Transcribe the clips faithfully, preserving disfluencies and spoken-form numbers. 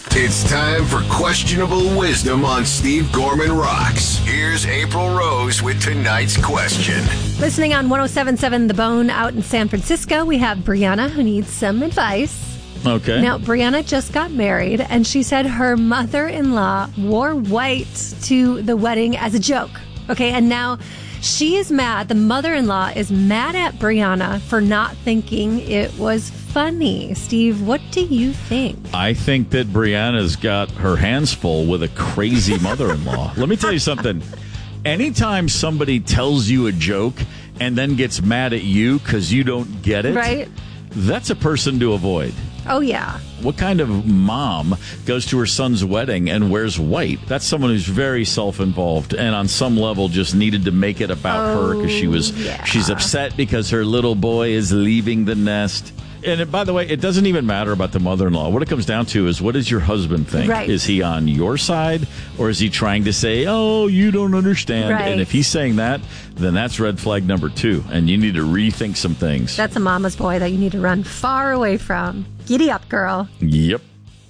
It's time for Questionable Wisdom on Steve Gorman Rocks. Here's April Rose with tonight's question. Listening on one oh seven point seven The Bone out in San Francisco, we have Brianna who needs some advice. Okay. Now, Brianna just got married, and she said her mother-in-law wore white to the wedding as a joke. Okay, and now she is mad. The mother-in-law is mad at Brianna for not thinking it was funny. Steve, what do you think? I think that Brianna's got her hands full with a crazy mother-in-law. Let me tell you something. Anytime somebody tells you a joke and then gets mad at you because you don't get it, right? That's a person to avoid. Oh, yeah. What kind of mom goes to her son's wedding and wears white? That's someone who's very self-involved and on some level just needed to make it about oh, her because she was yeah. she's upset because her little boy is leaving the nest. And it, by the way, it doesn't even matter about the mother-in-law. What it comes down to is, what does your husband think? Right. Is he on your side, or is he trying to say, oh, you don't understand? Right. And if he's saying that, then that's red flag number two, and you need to rethink some things. That's a mama's boy that you need to run far away from. Giddy up, girl. Yep.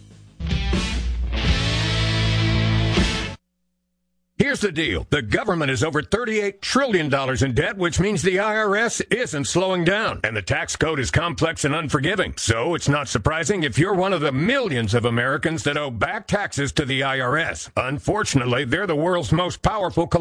Here's the deal. The government is over thirty-eight trillion dollars in debt, which means the I R S isn't slowing down. And the tax code is complex and unforgiving. So it's not surprising if you're one of the millions of Americans that owe back taxes to the I R S. Unfortunately, they're the world's most powerful